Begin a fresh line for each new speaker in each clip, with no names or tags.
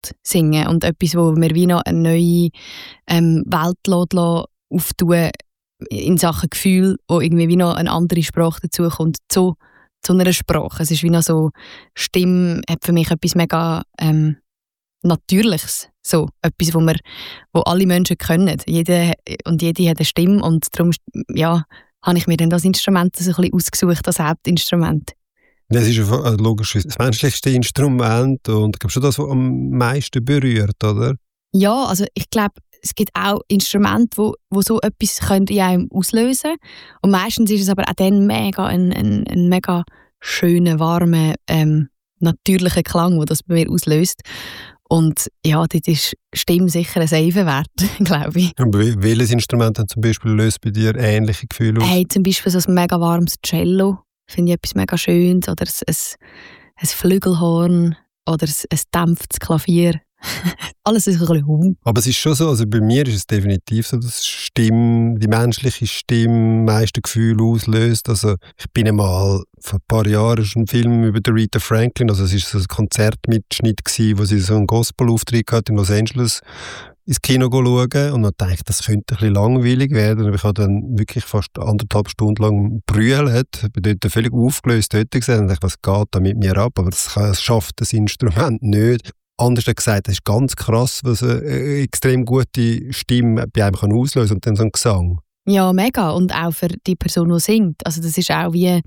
singen und etwas, wo mir wie noch eine neue Welt auftun in Sachen Gefühl, wo irgendwie wie noch eine andere Sprache dazu kommt zu einer Sprache. Es ist wie noch so, Stimme hat für mich etwas mega Natürliches, so etwas, wo alle Menschen können. Jede hat eine Stimme und darum habe ich mir dann das Instrument so ein bisschen ausgesucht, das Hauptinstrument.
Das ist logisch das menschlichste Instrument und ich glaube schon das, was am meisten berührt, oder?
Ja, also ich glaube, es gibt auch Instrumente, wo so etwas in einem auslösen können. Und meistens ist es aber auch dann mega ein mega schöner, warmer, natürlicher Klang, der das bei mir auslöst. Und ja, dort ist Stimme sicher ein Seifen wert, glaube ich.
Und welches Instrument zum Beispiel löst bei dir ähnliche Gefühle aus?
Hey, zum Beispiel so ein mega warmes Cello, finde ich etwas mega Schönes. Oder ein Flügelhorn oder ein dämpftes Klavier. Alles ist ein bisschen
Aber es ist schon so, also bei mir ist es definitiv so, dass die menschliche Stimme meiste Gefühle auslöst. Also ich bin einmal vor ein paar Jahren ein Film über Aretha Franklin, also es ist so ein Konzertmitschnitt gewesen, wo sie so einen Gospel-Auftritt hat in Los Angeles, ins Kino schauen und dann dachte ich, das könnte ein bisschen langweilig werden. Aber ich habe dann wirklich fast 1,5 Stunden lang brüllt, bin dort völlig aufgelöst dort gesehen und dachte, was geht da mit mir ab? Aber das schafft das Instrument nicht. Anders gesagt, das ist ganz krass, was eine extrem gute Stimme bei einem auslösen kann und dann so ein Gesang.
Ja, mega. Und auch für die Person, die singt. Also das ist auch wie,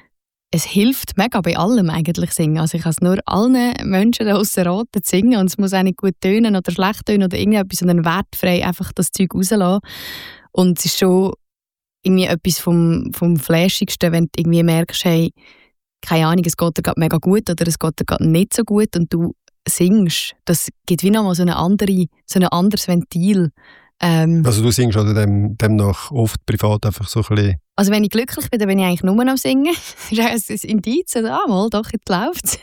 es hilft mega bei allem eigentlich singen. Also ich kann es nur allen Menschen draussen raten zu singen und es muss auch nicht gut tönen oder schlecht tönen oder irgendetwas, sondern wertfrei einfach das Zeug rauslassen. Und es ist schon irgendwie etwas vom Flashigsten, wenn du irgendwie merkst, hey, keine Ahnung, es geht dir gerade mega gut oder es geht dir gerade nicht so gut und du singst, das gibt wie nochmal so ein anderes Ventil.
Also du singst oder demnach oft privat einfach so ein bisschen?
Also wenn ich glücklich bin, dann bin ich eigentlich nur am Singen. Das ist ein Indiz, mal, doch, jetzt läuft's.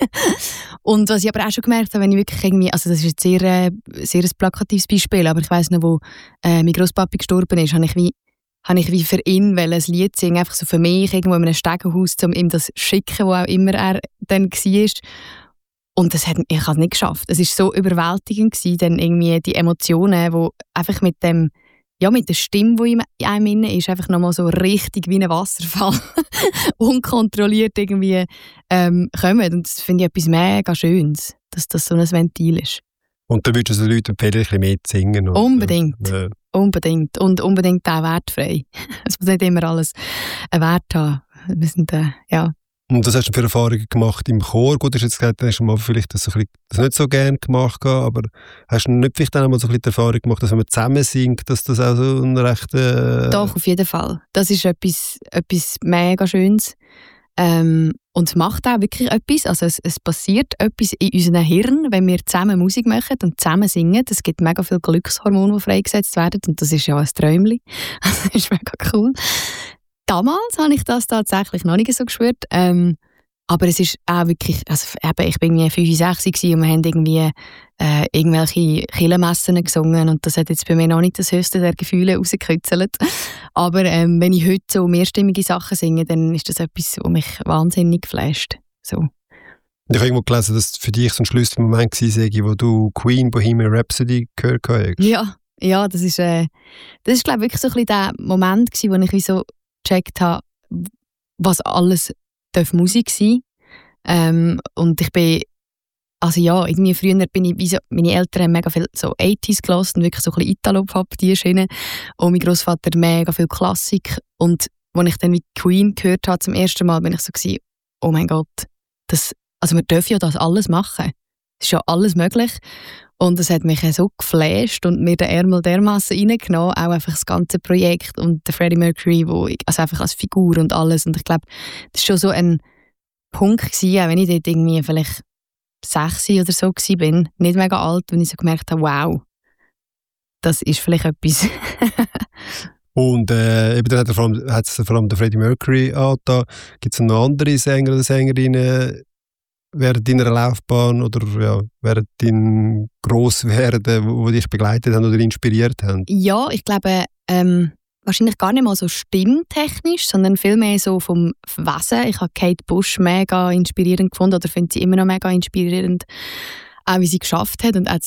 Und was ich aber auch schon gemerkt habe, wenn ich wirklich irgendwie, also das ist jetzt sehr ein plakatives Beispiel, aber ich weiss noch, wo mein Grosspapi gestorben ist, habe ich wie für ihn ein Lied singen, einfach so für mich, irgendwo in einem Stegenhaus, um ihm das schicken, wo auch immer er dann war. Und ich habe es nicht geschafft. Es war so überwältigend gewesen, dann irgendwie die Emotionen, die einfach mit der Stimme, die in einem inne ist, einfach nochmal so richtig wie ein Wasserfall unkontrolliert irgendwie kommen. Und das finde ich etwas mega Schönes, dass das so ein Ventil ist.
Und dann würdest du den Leuten empfehlen, ein bisschen mehr zu singen?
Unbedingt. Unbedingt. Und unbedingt auch wertfrei. Es muss nicht immer alles einen Wert haben. Wir sind,
Und was hast du für Erfahrungen gemacht im Chor? Gut, du hast jetzt gesagt, hast du mal vielleicht das nicht so gerne gemacht, aber hast du nicht vielleicht auch mal so ein bisschen die Erfahrung gemacht, dass wenn man zusammen singt, dass das auch so ein recht...
Doch, auf jeden Fall. Das ist etwas mega Schönes. Und es macht auch wirklich etwas. Also es passiert etwas in unserem Hirn, wenn wir zusammen Musik machen und zusammen singen. Es gibt mega viele Glückshormone, die freigesetzt werden. Und das ist ja ein Träumchen. Das ist mega cool. Damals habe ich das tatsächlich noch nicht so gespürt. Aber es ist auch wirklich, also eben, ich war irgendwie 5, 6 und wir haben irgendwie irgendwelche Kirchenmessen gesungen und das hat jetzt bei mir noch nicht das höchste der Gefühle rausgekützelt. Aber wenn ich heute so mehrstimmige Sachen singe, dann ist das etwas, was mich wahnsinnig flasht. So.
Ich habe irgendwo gelesen, dass für dich so ein Schlüsselmoment war, wo du Queen Bohemian Rhapsody gehört hast.
Ja, das ist glaube ich wirklich so ein bisschen der Moment gewesen, wo ich wie so gecheckt habe, was alles darf Musik sein. Und ich bin, also ja, irgendwie früher bin ich, wie so, meine Eltern haben mega viel so 80s gehört und wirklich so ein bisschen Italo-Pop, die Schiene. Und mein Grossvater mega viel Klassik. Und als ich dann wie Queen gehört habe zum ersten Mal, bin ich so gewesen, oh mein Gott, also wir dürfen ja das alles machen. Es ist ja alles möglich. Und es hat mich so geflasht und mir den Ärmel dermassen reingenommen, auch einfach das ganze Projekt und der Freddie Mercury, also einfach als Figur und alles. Und ich glaube, das war schon so ein Punkt gewesen, auch wenn ich dort irgendwie vielleicht 6 oder so war, nicht mega alt, wo ich so gemerkt habe, wow, das ist vielleicht etwas.
Und eben dann hat es vor allem der Freddie Mercury angetan. Gibt es noch andere Sänger oder Sängerinnen während deiner Laufbahn oder während deinem Grosswerden, die dich begleitet haben oder inspiriert haben? Ja,
ich glaube, wahrscheinlich gar nicht mal so stimmtechnisch, sondern vielmehr so vom Wesen. Ich habe Kate Bush mega inspirierend gefunden oder finde sie immer noch mega inspirierend. auch wie sie geschafft hat und auch